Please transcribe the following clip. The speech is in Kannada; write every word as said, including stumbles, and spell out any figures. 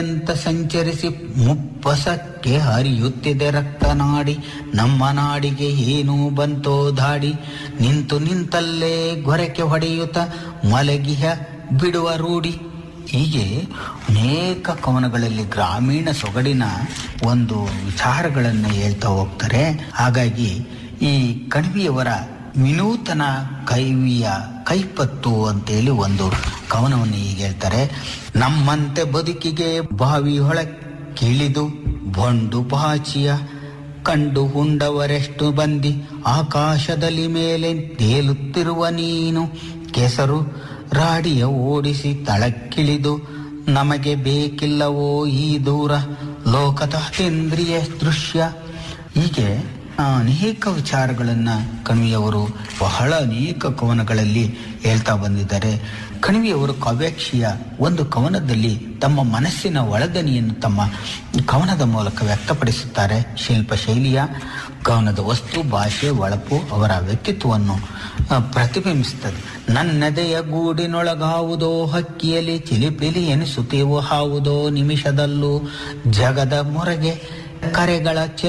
ಅಂತ ಸಂಚರಿಸಿ ಮುಪ್ಪಸಕ್ಕೆ ಹರಿಯುತ್ತಿದೆ ರಕ್ತನಾಡಿ, ನಮ್ಮ ನಾಡಿಗೆ ಏನೂ ಬಂತೋ ಧಾಡಿ, ನಿಂತು ನಿಂತಲ್ಲೇ ಗೊರಕೆ ಹೊಡೆಯುತ್ತ ಮಲಗಿಹ ಬಿಡುವ ರೂಢಿ. ಹೀಗೆ ಅನೇಕ ಕವನಗಳಲ್ಲಿ ಗ್ರಾಮೀಣ ಸೊಗಡಿನ ಒಂದು ವಿಚಾರಗಳನ್ನು ಹೇಳ್ತಾ ಹೋಗ್ತಾರೆ. ಹಾಗಾಗಿ ಈ ಕಣಿವೆಯವರ ವಿನೂತನ ಕೈವಿಯ ಕೈಪತ್ತು ಅಂತೇಳಿ ಒಂದು ಕವನವನ್ನು ಈಗ ಹೇಳ್ತಾರೆ. ನಮ್ಮಂತೆ ಬದುಕಿಗೆ ಬಾವಿ ಹೊಳಕ್ಕಿಳಿದು ಬಂಡು ಬಾಚಿಯ ಕಂಡು ಹುಂಡವರೆಷ್ಟು ಬಂದಿ, ಆಕಾಶದಲ್ಲಿ ಮೇಲೆ ತೇಲುತ್ತಿರುವ ನೀನು ಕೆಸರು ರಾಡಿಯ ಓಡಿಸಿ ತಳಕ್ಕಿಳಿದು, ನಮಗೆ ಬೇಕಿಲ್ಲವೋ ಈ ದೂರ ಲೋಕದ ಅತೀಂದ್ರಿಯ ದೃಶ್ಯ. ಹೀಗೆ ಅನೇಕ ವಿಚಾರಗಳನ್ನು ಕಣಿವೆಯವರು ಬಹಳ ಅನೇಕ ಕವನಗಳಲ್ಲಿ ಹೇಳ್ತಾ ಬಂದಿದ್ದಾರೆ. ಕಣಿವೆಯವರು ಕಾವ್ಯಾಕ್ಷಿಯ ಒಂದು ಕವನದಲ್ಲಿ ತಮ್ಮ ಮನಸ್ಸಿನ ಒಳದನಿಯನ್ನು ತಮ್ಮ ಕವನದ ಮೂಲಕ ವ್ಯಕ್ತಪಡಿಸುತ್ತಾರೆ. ಶಿಲ್ಪ ಶೈಲಿಯ ಕವನದ ವಸ್ತು, ಭಾಷೆ, ಒಳಪು ಅವರ ವ್ಯಕ್ತಿತ್ವವನ್ನು ಪ್ರತಿಬಿಂಬಿಸುತ್ತದೆ. ನನ್ನದೆಯ ಗೂಡಿನೊಳಗಾವುದೋ ಹಕ್ಕಿಯಲ್ಲಿ ಚಿಲಿಪಿಲಿ ಎನಿಸುತ್ತೇವೋ ಹಾವುದೋ ನಿಮಿಷದಲ್ಲೂ ಜಗದ ಮೊರಗೆ ಕರೆಗಳ